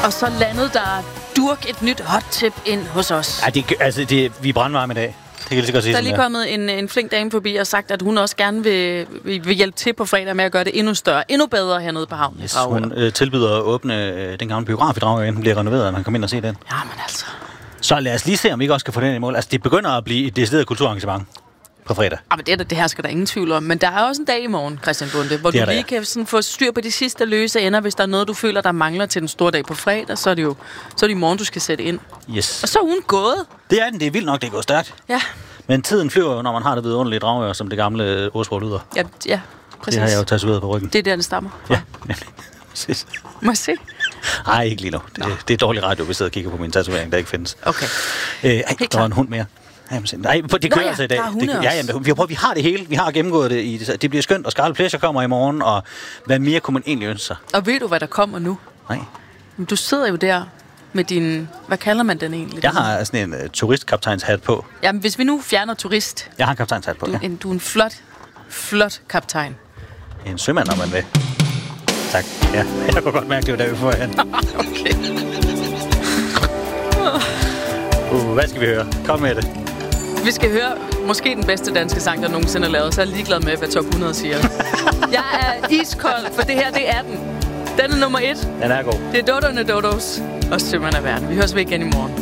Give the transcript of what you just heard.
Og så landede der et nyt hot tip ind hos os. Ja, vi er brandvarme i dag. Det kan jeg lige godt sige. Der er lige kommet en flink dame forbi og sagt, at hun også gerne vil hjælpe til på fredag med at gøre det endnu større, endnu bedre hernede på havnen. Yes, hun tilbyder at åbne den gamle biograf i Dragør, den bliver renoveret, og man kan komme ind og se den. Ja, men altså. Så lad os lige se, om vi ikke også kan få den i mål. Altså, det begynder at blive et decideret kulturarrangement på fredag. Ja, men det her skal der ingen tvivl om. Men der er også en dag i morgen, Christian Bonde, hvor du lige kan sådan få styr på de sidste løse ender. Hvis der er noget, du føler, der mangler til den store dag på fredag, så er det i morgen, du skal sætte ind. Yes. Og så er ugen gået. Det er den. Det er vildt nok, det går stærkt. Ja. Men tiden flyver jo, når man har det vidunderlige Dragør, som det gamle ordsprog lyder. Ja, præcis. Det har jeg jo tatoveret på ryggen. Det er der, den stammer. Ja, nemlig. Præcis. Må jeg se? Nej, ikke lige nu. Det er dårlig radio, hvis jeg sidder og kigger på min tatovering, der ikke findes. Okay. Der var en hund mere. Nej, det kører altså i dag. Vi har det hele. Vi har gennemgået det. Det bliver skønt, og Scarlet Pleasure kommer i morgen, og hvad mere kunne man egentlig ønske sig? Og ved du, hvad der kommer nu? Nej. Du sidder jo der med din... Hvad kalder man den egentlig? Jeg har sådan en turistkaptajnshat på. Jamen, hvis vi nu fjerner turist... Jeg har en kaptajnshat på, Du er en flot kaptajn. En sømand, når man vil. Tak. Ja, jeg kunne godt mærke, det var der, vi får hen. Okay. Hvad skal vi høre? Kom med det. Vi skal høre måske den bedste danske sang, der nogensinde er lavet, så er jeg ligeglad med, hvad top 100 siger. Jeg er iskold, for det her, det er den. Den er nummer 1. Den er god. Det er Dodo Dodos og Sømmerne af verden. Vi høres ved igen i morgen.